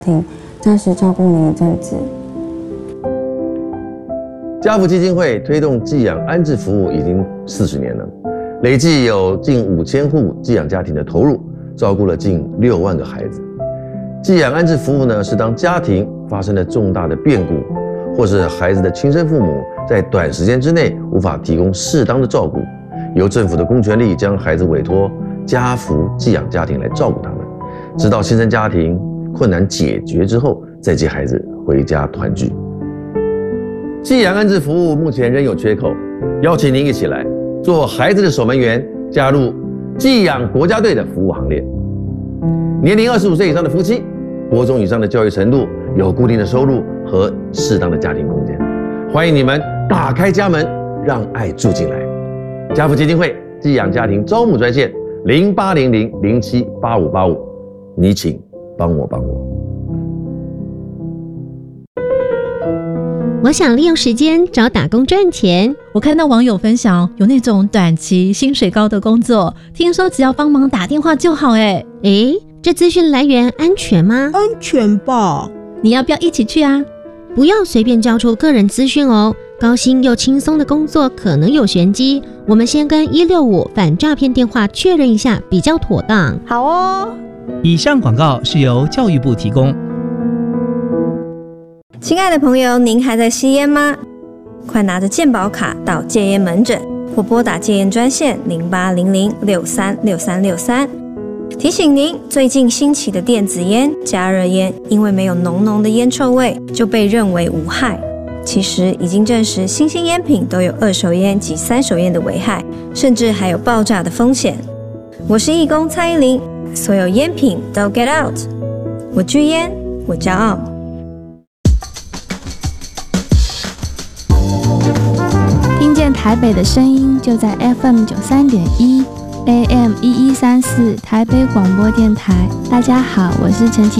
庭，暂时照顾您一阵子。 家福基金会推动寄养安置服务已经40年了，累计有近5000户寄养家庭的投入，照顾了近6万个孩子。寄养安置服务呢，是当家庭发生了重大的变故，或是孩子的亲生父母在短时间之内无法提供适当的照顾，由政府的公权力将孩子委托家福寄养家庭来照顾他们，直到新生家庭困难解决之后，再接孩子回家团聚。寄养安置服务目前仍有缺口，邀请您一起来做孩子的守门员，加入寄养国家队的服务行列。年龄25岁以上的夫妻，国中以上的教育程度，有固定的收入和适当的家庭空间，欢迎你们打开家门，让爱住进来。家福基金会寄养家庭招募专线0800078585，你请帮我。 我想利用时间找打工赚钱。 我看到网友分享有那种短期薪水高的工作，听说只要帮忙打电话就好。 这资讯来源安全吗？ 安全吧。 你要不要一起去啊？ 不要随便交出个人资讯哦，高薪又轻松的工作可能有玄机，我们先跟165反诈骗电话确认一下比较妥当。 好哦。 以上广告是由教育部提供。 亲爱的朋友，您还在吸烟吗？快拿着健保卡到戒烟门诊或拨打戒烟专线0800636363。提醒您，最近兴起的电子烟、加热烟，因为没有浓浓的烟臭味，就被认为无害。其实已经证实，新兴烟品都有2手烟及3手烟的危害，甚至还有爆炸的风险。我是义工蔡依林，所有烟品都 get out。我拒烟，我骄傲。 听见台北的声音，就在 FM 93.1 AM 1134台北广播电台。大家好，我是陈绮